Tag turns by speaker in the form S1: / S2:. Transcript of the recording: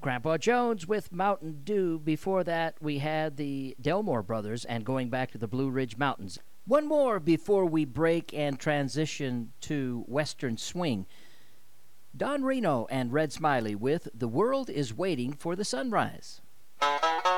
S1: Grandpa Jones with Mountain Dew. Before that, we had the Delmore Brothers and Going Back to the Blue Ridge Mountains. One more before we break and transition to Western Swing. Don Reno and Red Smiley with The World is Waiting for the Sunrise.